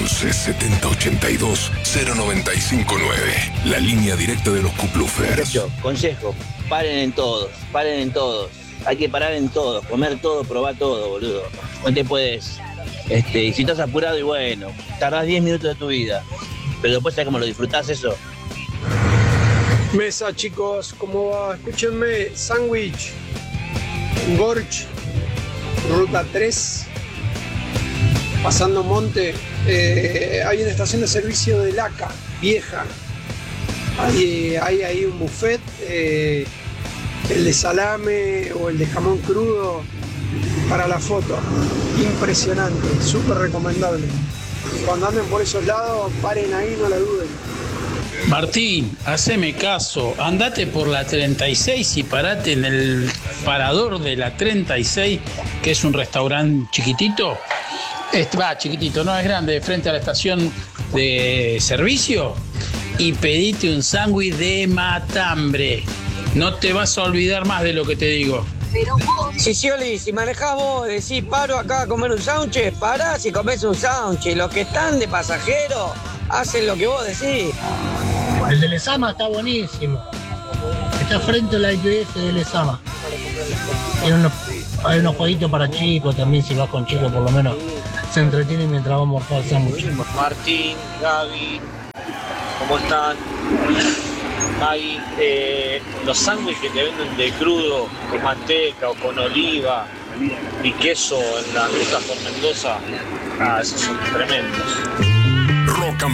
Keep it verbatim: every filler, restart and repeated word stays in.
once setenta ochenta y dos cero noventa y cinco nueve. La línea directa de los Kuplufers. Consejo, paren en todos, paren en todos. Hay que parar en todo, comer todo, probar todo, boludo. No te puedes, este, y si estás apurado y bueno, tardás diez minutos de tu vida, pero después sabes cómo lo disfrutás eso. Mesa, chicos, ¿cómo va? Escúchenme, sándwich, Gorch, ruta tres, pasando monte, eh, hay una estación de servicio de Laca, vieja. Hay, hay ahí un buffet, eh, el de salame o el de jamón crudo para la foto. Impresionante, súper recomendable. Cuando anden por esos lados, paren ahí, no la duden. Martín, haceme caso, andate por la treinta y seis y parate en el parador de la treinta y seis, que es un restaurante chiquitito. Este, va, chiquitito, no es grande, frente a la estación de servicio, y pedite un sándwich de matambre. No te vas a olvidar más de lo que te digo. Sicioli, si manejás vos, decís paro acá a comer un sándwich, parás y comés un sándwich. Los que están de pasajeros hacen lo que vos decís. El de Lezama está buenísimo. Está frente a la I P F de Lezama. Hay unos, hay unos jueguitos para chicos también, si vas con chicos por lo menos se entretienen mientras vamos a morfar el sándwich. Martín, Gaby, ¿cómo están? Maggie, eh, los sándwiches que te venden de crudo, con manteca o con oliva y queso en la ruta por Mendoza, ah, esos son tremendos.